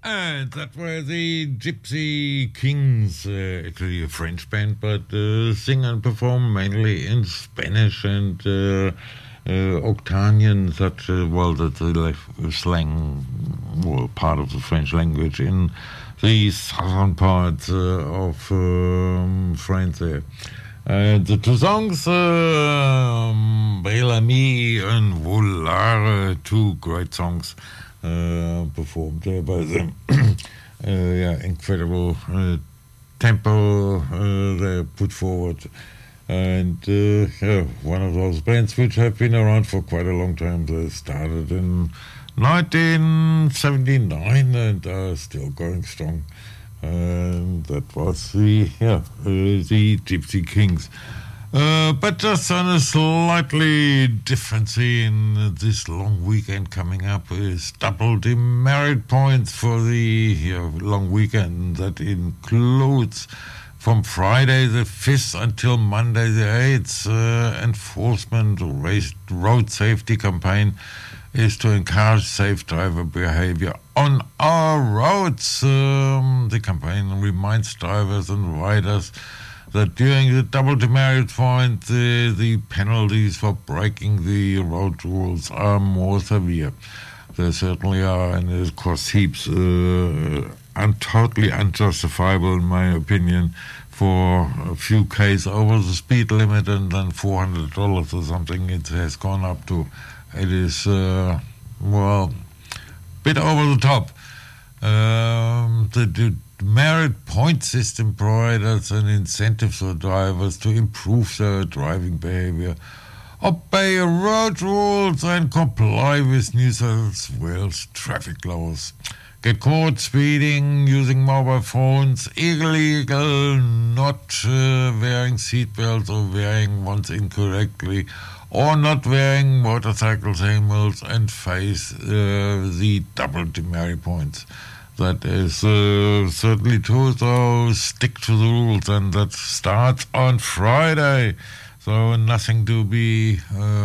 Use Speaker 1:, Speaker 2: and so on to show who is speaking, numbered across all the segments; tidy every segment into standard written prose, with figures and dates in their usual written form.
Speaker 1: And that were the Gypsy Kings, actually a French band, but sing and perform mainly in Spanish and Octanian, that's the slang, well, part of the French language in the southern parts of France there. The two songs, Bel Ami and Volare, two great songs performed by them. Incredible tempo they put forward. And one of those bands which have been around for quite a long time. They started in 1979 and are still going strong. And that was the Gypsy Kings. But just on a slightly different scene, this long weekend coming up is double demerit points for the long weekend. That includes from Friday the 5th until Monday the 8th, enforcement road safety campaign is to encourage safe driver behavior on our roads. The campaign reminds drivers and riders that during the double demerit point, the penalties for breaking the road rules are more severe. There certainly are, and it costs heaps, totally unjustifiable in my opinion, for a few Ks over the speed limit and then $400 or something it has gone up to. It is, bit over the top. The merit point system provides an incentive for drivers to improve their driving behavior, obey road rules, and comply with New South Wales traffic laws. Get caught speeding, using mobile phones, illegal, not wearing seatbelts or wearing ones incorrectly, or not wearing motorcycle helmets, and face the double demerit points. That is certainly true, so stick to the rules, and that starts on Friday. So nothing to be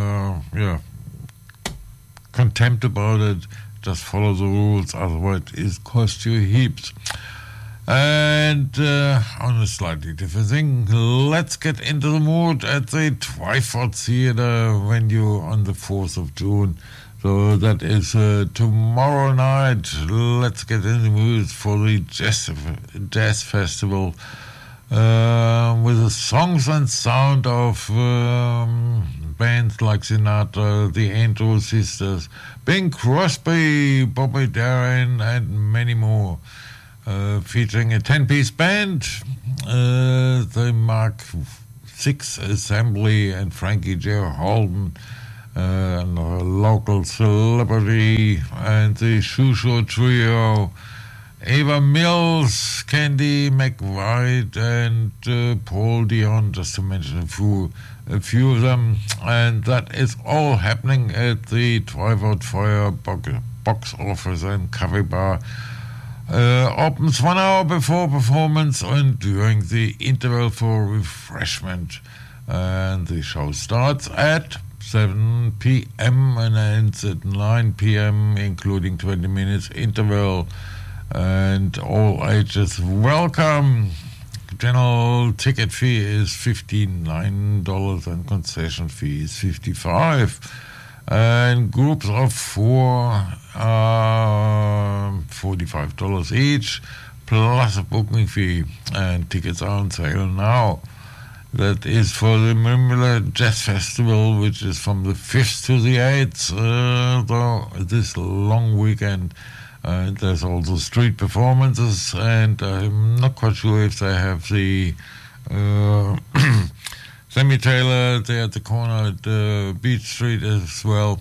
Speaker 1: contempt about it. Just follow the rules, otherwise it costs you heaps. And on a slightly different thing, let's get into the mood at the Twyford Theatre venue on the 4th of June. So that is tomorrow night. Let's get in the mood for the jazz festival with the songs and sound of bands like Sinatra, the Andrew Sisters, Bing Crosby, Bobby Darin, and many more. Featuring a 10-piece band, the Mark VI Assembly and Frankie J. Holden, and a local celebrity, and the Shusho Trio, Ava Mills, Candy McBride, and Paul Dion, just to mention a few of them. And that is all happening at the Twyford Fire box office and cafe bar. Opens 1 hour before performance and during the interval for refreshment. And the show starts at 7 p.m. and ends at 9 p.m., including 20 minutes interval. And all ages welcome. General ticket fee is $59 and concession fee is $55. And groups of 4 are $45 each, plus a booking fee. And tickets are on sale now. That is for the Mimula Jazz Festival, which is from the 5th to the 8th, this long weekend. There's also street performances, and I'm not quite sure if they have the Sammy Taylor there at the corner at Beach Street as well.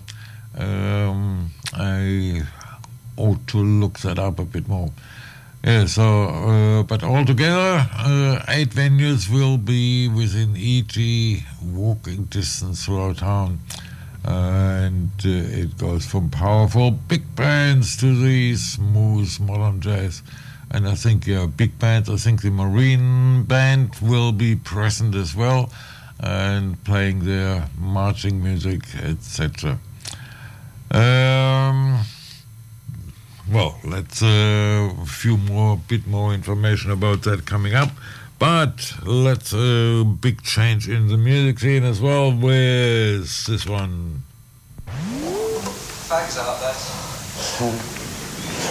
Speaker 1: I ought to look that up a bit more. Yeah, so, but altogether, 8 venues will be within easy walking distance throughout town. And it goes from powerful big bands to the smooth modern jazz. And I think, big bands, I think the Marine Band will be present as well and playing their marching music, etc. Well, let's bit more information about that coming up. But let's big change in the music scene as well with this one.
Speaker 2: Fags out, that's.